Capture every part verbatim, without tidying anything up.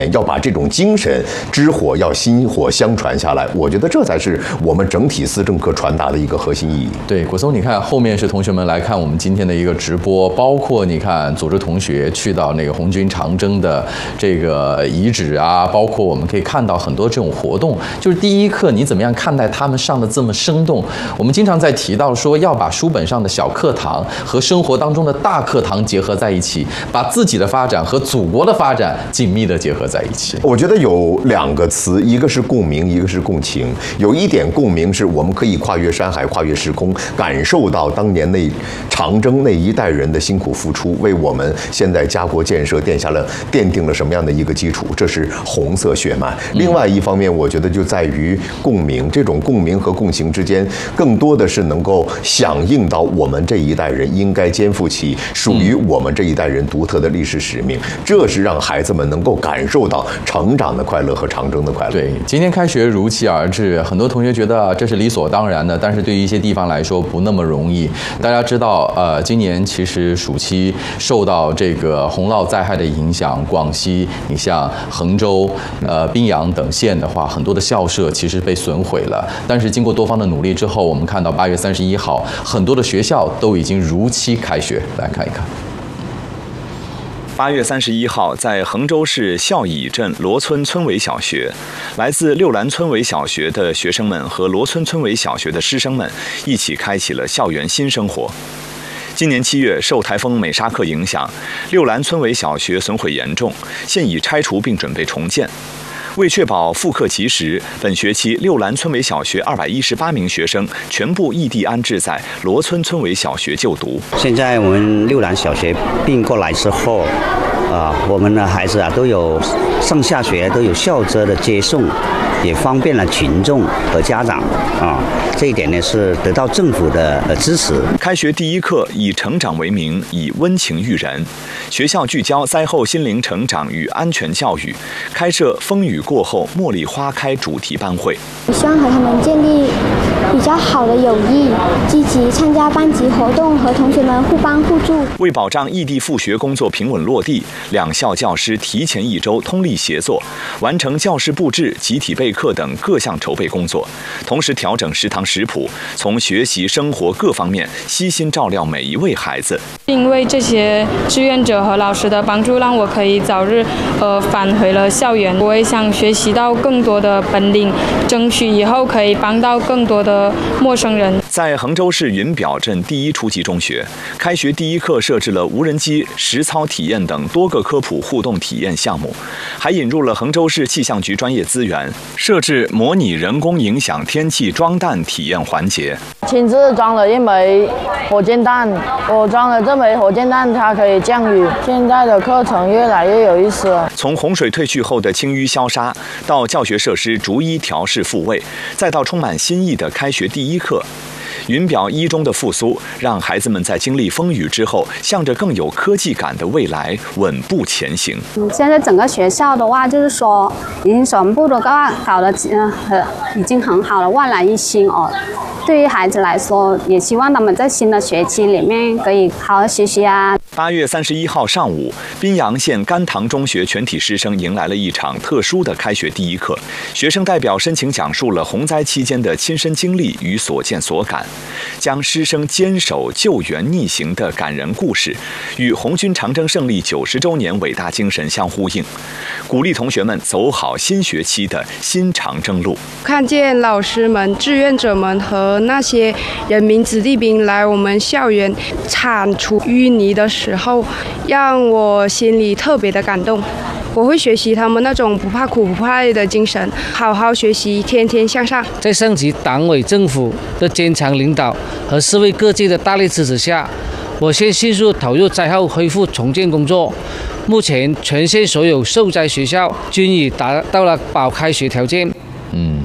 要把这种精神之火要薪火相传下来，我觉得这才是我们整体思政课传达的一个核心意义。 对，国松，你看后面是同学们来看我们今天的一个直播，包括你看组织同学去到那个红军长征的这个遗址啊，包括我们可以看到很多这种活动。就是第一课你怎么样看待他们上的这么生动？我们经常在提到说要把书本上的小课堂和生活当中的大课堂结合在一起，把自己的发展和祖国的发展紧密的结合在一起。 我觉得有两个词，一个是共鸣，一个是共情。有一点共鸣是我们可以跨越山海，跨越时空，感受到当年那长征那一代人的辛苦付出，为我们现在家国建设奠下了奠定了什么样的一个基础，这是红色血脉。另外一方面，我觉得就在于共鸣，这种共鸣和共情之间，更多的是能够响应到我们这一代人应该肩负起属于我们这一代人独特的历史使命，这是让孩子们能够感受到成长的快乐和长征的快乐。 对，今天开学如期而至，很多同学觉得这是理所当然的，但是对于一些地方来说不那么容易。大家知道，呃，今年其实暑期受到这个洪涝灾害的影响，广西，你像衡州、呃宾阳等县的话，很多的校舍其实被损毁了。但是经过多方的努力之后，我们看到八月三十一号，很多的学校都已经如期开学。来看一看。 八月三十一号，在衡州市孝乙镇罗村村委小学，来自六兰村委小学的学生们和罗村村委小学的师生们一起开启了校园新生活。今年七月，受台风美沙克影响，六兰村委小学损毁严重，现已拆除并准备重建。为确保复课及时，本学期六兰村委小学二百一十八名学生全部异地安置在罗村村委小学就读。 现在我们六兰小学并过来之后，啊，我们的孩子啊都有上下学都有校车的接送，也方便了群众和家长啊。这一点呢是得到政府的支持。 开学第一课以成长为名，以温情育人。学校聚焦灾后心灵成长与安全教育，开设风雨过后茉莉花开主题班会。 希望和他们建立比较好的友谊，积极参加班级活动，和同学们互帮互助。 为保障异地复学工作平稳落地，两校教师提前一周通力协作，完成教室布置、集体备课等各项筹备工作，同时调整食堂食谱，从学习、生活各方面悉心照料每一位孩子。 因为这些志愿者和老师的帮助，让我可以早日呃返回了校园。我也想学习到更多的本领，争取以后可以帮到更多的陌生人。 在衡州市云表镇第一初级中学，开学第一课设置了无人机实操体验等多个科普互动体验项目，还引入了衡州市气象局专业资源，设置模拟人工影响天气装弹体验环节。 亲自装了一枚火箭弹，我装了这枚火箭弹，它可以降雨。现在的课程越来越有意思了。 从洪水退去后的清淤消杀，到教学设施逐一调试复位，再到充满新意的开学第一课。云表一中的复苏，让孩子们在经历风雨之后，向着更有科技感的未来稳步前行。 嗯，现在整个学校的话，就是说已经全部都搞搞得呃已经很好了，万籁一新哦。对于孩子来说，也希望他们在新的学期里面可以好好学习啊。 八月三十一号上午，宾阳县甘棠中学全体师生迎来了一场特殊的开学第一课。学生代表深情讲述了洪灾期间的亲身经历与所见所感，将师生坚守救援逆行的感人故事与红军长征胜利九十周年伟大精神相呼应，鼓励同学们走好新学期的新长征路。 看见老师们、志愿者们和那些人民子弟兵来我们校园铲除淤泥的时候，让我心里特别的感动。我会学习他们那种不怕苦不怕累的精神，好好学习，天天向上。 在上级党委政府的坚强领导和社会各界的大力支持下，我先迅速投入灾后恢复重建工作。目前全县所有受灾学校均已达到了保开学条件。 嗯。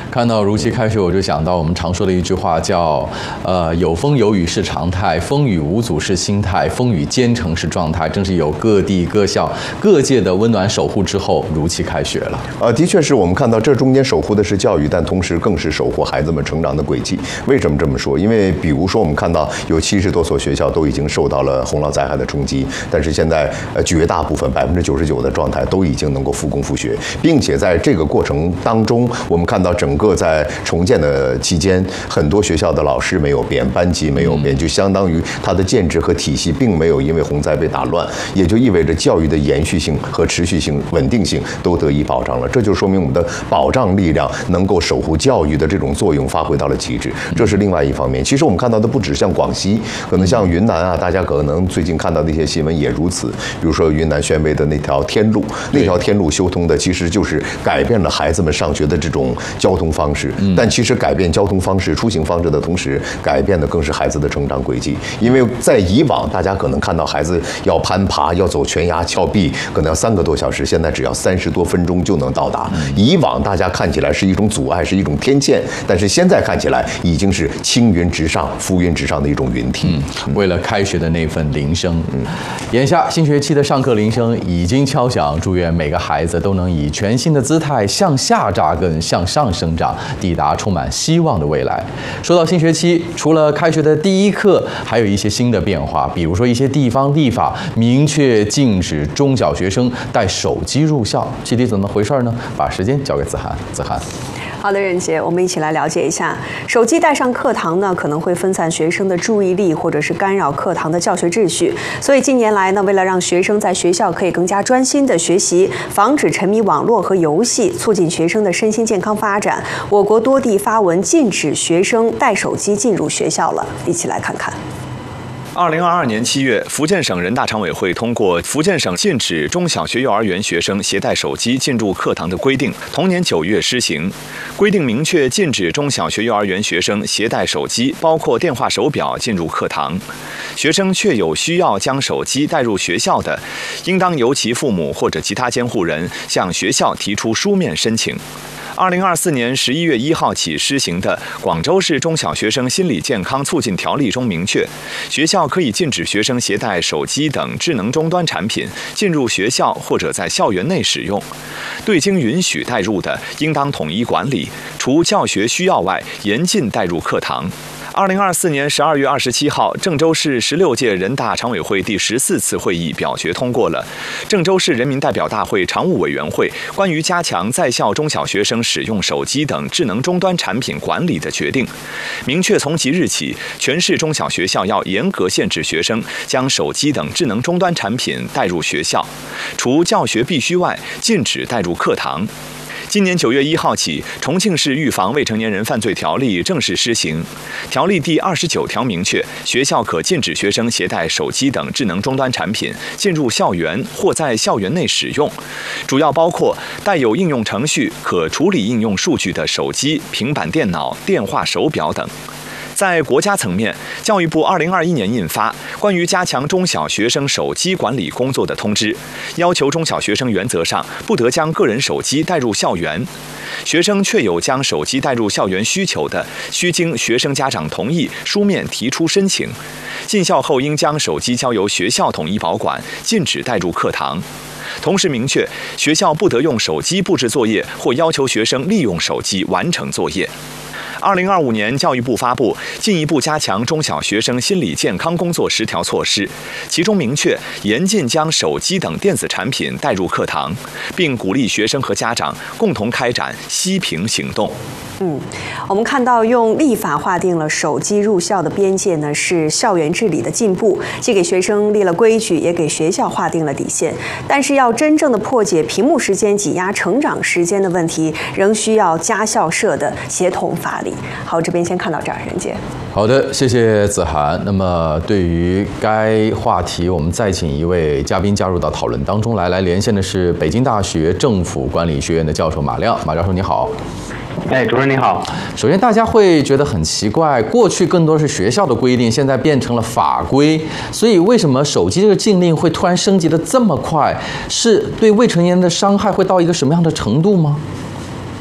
看到如期开学，我就想到我们常说的一句话，叫“呃，有风有雨是常态，风雨无阻是心态，风雨兼程是状态”。正是有各地各校各界的温暖守护之后，如期开学了。 呃，的确是我们看到这中间守护的是教育，但同时更是守护孩子们成长的轨迹。为什么这么说？因为比如说我们看到有七十多所学校都已经受到了洪涝灾害的冲击，但是现在呃绝大部分百分之九十九的状态都已经能够复工复学，并且在这个过程当中，我们看到整个在重建的期间，很多学校的老师没有变，班级没有变，就相当于它的建制和体系并没有因为洪灾被打乱，也就意味着教育的延续性和持续性、稳定性都得以保障了。这就说明我们的保障力量能够守护教育的这种作用发挥到了极致，这是另外一方面。其实我们看到的不只像广西，可能像云南啊，大家可能最近看到的一些新闻也如此。比如说云南宣威的那条天路，那条天路修通的其实就是改变了孩子们上学的这种交通方式，但其实改变交通方式、出行方式的同时，改变的更是孩子的成长轨迹。因为在以往，大家可能看到孩子要攀爬、要走悬崖峭壁，可能要三个多小时，现在只要三十多分钟就能到达。以往大家看起来是一种阻碍，是一种天堑，但是现在看起来已经是青云直上、浮云直上的一种云梯。 嗯，为了开学的那份铃声，嗯，眼下新学期的上课铃声已经敲响，祝愿每个孩子都能以全新的姿态向下扎根，向上生长，抵达充满希望的未来。说到新学期，除了开学的第一课，还有一些新的变化，比如说一些地方立法明确禁止中小学生带手机入校，具体怎么回事呢？把时间交给子涵，子涵。 好的，任杰，我们一起来了解一下。手机带上课堂呢，可能会分散学生的注意力，或者是干扰课堂的教学秩序。所以近年来呢，为了让学生在学校可以更加专心的学习，防止沉迷网络和游戏，促进学生的身心健康发展，我国多地发文禁止学生带手机进入学校了。一起来看看。 二零二二年七月，福建省人大常委会通过《福建省禁止中小学幼儿园学生携带手机进入课堂的规定》，同年九月施行。规定明确禁止中小学幼儿园学生携带手机，包括电话、手表进入课堂。学生确有需要将手机带入学校的，应当由其父母或者其他监护人向学校提出书面申请。二零二四年十一月一号起施行的《广州市中小学生心理健康促进条例》中明确，学校可以禁止学生携带手机等智能终端产品进入学校或者在校园内使用。对经允许带入的，应当统一管理，除教学需要外，严禁带入课堂。二零二四年十二月二十七号，郑州市十六届人大常委会第十四次会议表决通过了郑州市人民代表大会常务委员会关于加强在校中小学生使用手机等智能终端产品管理的决定，明确从即日起，全市中小学校要严格限制学生将手机等智能终端产品带入学校，除教学必须外，禁止带入课堂。今年九月一号起，重庆市预防未成年人犯罪条例正式施行。条例第二十九条明确，学校可禁止学生携带手机等智能终端产品进入校园或在校园内使用，主要包括带有应用程序、可处理应用数据的手机、平板电脑、电话、手表等。在国家层面，教育部二零二一年印发《关于加强中小学生手机管理工作的通知》，要求中小学生原则上不得将个人手机带入校园。学生确有将手机带入校园需求的，需经学生家长同意，书面提出申请。进校后应将手机交由学校统一保管，禁止带入课堂。同时明确，学校不得用手机布置作业或要求学生利用手机完成作业。二零二五年，教育部发布进一步加强中小学生心理健康工作十条措施，其中明确严禁将手机等电子产品带入课堂，并鼓励学生和家长共同开展息屏行动。 嗯，我们看到用立法划定了手机入校的边界呢，是校园治理的进步，既给学生立了规矩，也给学校划定了底线。但是要真正的破解屏幕时间挤压成长时间的问题，仍需要家校社的协同发力。好，这边先看到这儿，任杰。 好的，谢谢子涵。那么对于该话题，我们再请一位嘉宾加入到讨论当中来。来连线的是北京大学政府管理学院的教授马亮。马教授你好。 哎，主持人你好。 首先，大家会觉得很奇怪，过去更多是学校的规定，现在变成了法规，所以为什么手机这个禁令会突然升级的这么快？是对未成年人的伤害会到一个什么样的程度吗？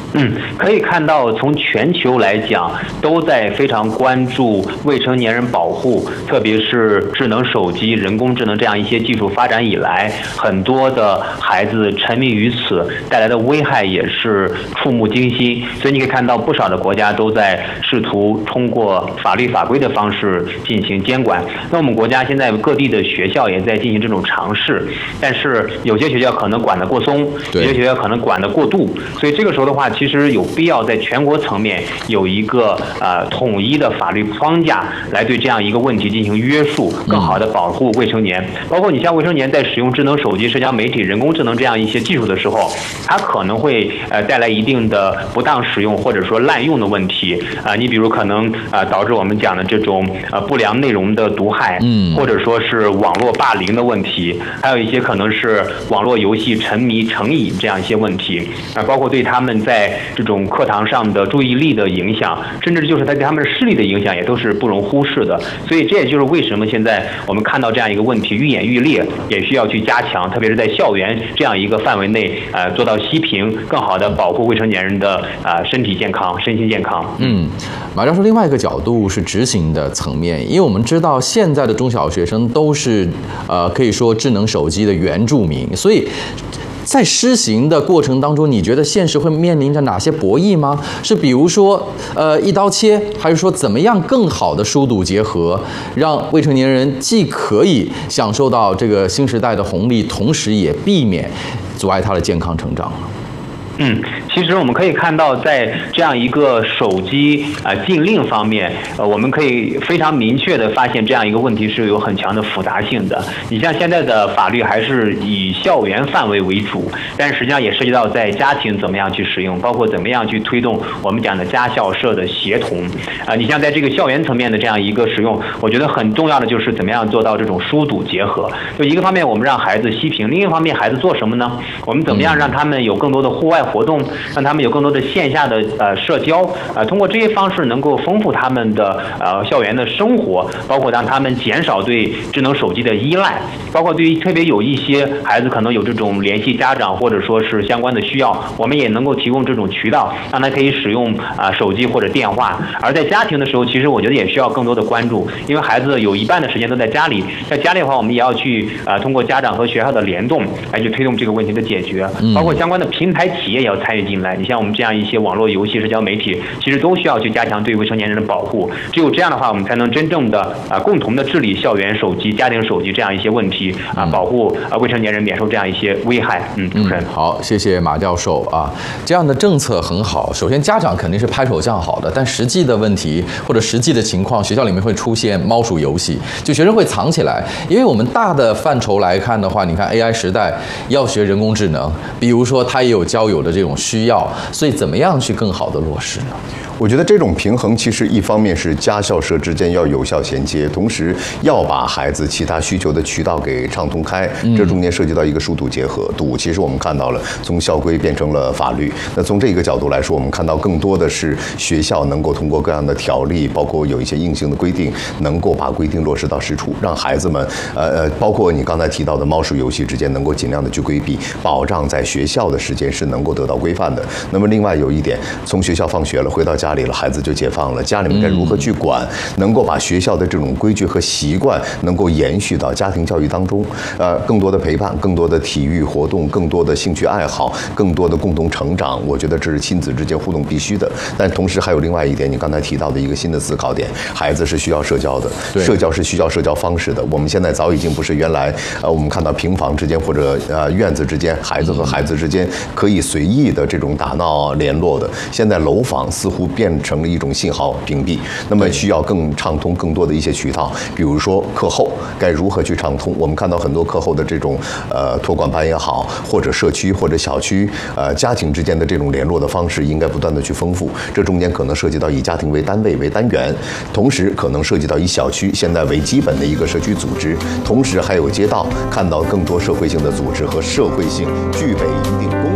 嗯，可以看到，从全球来讲，都在非常关注未成年人保护，特别是智能手机、人工智能这样一些技术发展以来，很多的孩子沉迷于此，带来的危害也是触目惊心。所以你可以看到，不少的国家都在试图通过法律法规的方式进行监管。那我们国家现在各地的学校也在进行这种尝试，但是有些学校可能管得过松，有些学校可能管得过度，所以这个时候的话，其实有必要在全国层面有一个呃统一的法律框架来对这样一个问题进行约束，更好的保护未成年。包括你像未成年在使用智能手机、社交媒体、人工智能这样一些技术的时候，它可能会呃带来一定的不当使用或者说滥用的问题啊、呃。你比如可能呃导致我们讲的这种呃不良内容的毒害，嗯，或者说是网络霸凌的问题，还有一些可能是网络游戏沉迷成瘾这样一些问题啊、呃，包括对他们在这种课堂上的注意力的影响，甚至就是它对他们的视力的影响，也都是不容忽视的。所以这也就是为什么现在我们看到这样一个问题愈演愈烈，也需要去加强，特别是在校园这样一个范围内，呃，做到息屏，更好的保护未成年人的呃身体健康、身心健康。 嗯，马教授，另外一个角度是执行的层面，因为我们知道现在的中小学生都是呃可以说智能手机的原住民，所以在施行的过程当中，你觉得现实会面临着哪些博弈吗？是比如说，呃，一刀切，还是说怎么样更好的疏堵结合，让未成年人既可以享受到这个新时代的红利，同时也避免阻碍他的健康成长？ 嗯，其实我们可以看到，在这样一个手机啊、呃、禁令方面，呃，我们可以非常明确的发现，这样一个问题是有很强的复杂性的。你像现在的法律还是以校园范围为主，但是实际上也涉及到在家庭怎么样去使用，包括怎么样去推动我们讲的家校社的协同。啊、呃，你像在这个校园层面的这样一个使用，我觉得很重要的就是怎么样做到这种疏堵结合。就一个方面我们让孩子息屏，另一方面孩子做什么呢？我们怎么样让他们有更多的户外活动，让他们有更多的线下的呃社交，呃，通过这些方式能够丰富他们的呃校园的生活，包括让他们减少对智能手机的依赖，包括对于特别有一些孩子可能有这种联系家长或者说是相关的需要，我们也能够提供这种渠道，让他可以使用啊、呃、手机或者电话。而在家庭的时候，其实我觉得也需要更多的关注，因为孩子有一半的时间都在家里，在家里的话，我们也要去啊、呃、通过家长和学校的联动来去推动这个问题的解决，包括相关的平台企业也要参与进来。你像我们这样一些网络游戏、社交媒体，其实都需要去加强对未成年人的保护。只有这样的话，我们才能真正的啊、呃、共同的治理校园手机、家庭手机这样一些问题啊、呃，保护啊、呃、未成年人免受这样一些危害。嗯，主持人、 嗯、好，谢谢马教授啊，这样的政策很好。首先，家长肯定是拍手叫好的，但实际的问题或者实际的情况，学校里面会出现猫鼠游戏，就学生会藏起来。因为我们大的范畴来看的话，你看 A I 时代要学人工智能，比如说它也有交友的这种需要，所以怎么样去更好的落实呢？ 我觉得这种平衡其实一方面是家校社之间要有效衔接，同时要把孩子其他需求的渠道给畅通开，这中间涉及到一个疏堵结合。堵其实我们看到了从校规变成了法律，那从这个角度来说，我们看到更多的是学校能够通过各样的条例，包括有一些硬性的规定，能够把规定落实到实处，让孩子们呃呃，包括你刚才提到的猫鼠游戏之间能够尽量的去规避，保障在学校的时间是能够得到规范的。那么另外有一点，从学校放学了回到家里了，孩子就解放了，家里面该如何去管，能够把学校的这种规矩和习惯能够延续到家庭教育当中，呃，更多的陪伴，更多的体育活动，更多的兴趣爱好，更多的共同成长，我觉得这是亲子之间互动必须的。但同时还有另外一点，你刚才提到的一个新的思考点，孩子是需要社交的，社交是需要社交方式的。我们现在早已经不是原来呃我们看到平房之间或者呃院子之间，孩子和孩子之间可以随意的这种打闹联络的，现在楼房似乎变成了一种信号屏蔽，那么需要更畅通更多的一些渠道，比如说课后该如何去畅通。我们看到很多课后的这种呃托管班也好，或者社区或者小区呃家庭之间的这种联络的方式，应该不断的去丰富。这中间可能涉及到以家庭为单位为单元，同时可能涉及到以小区现在为基本的一个社区组织，同时还有街道，看到更多社会性的组织和社会性具备一定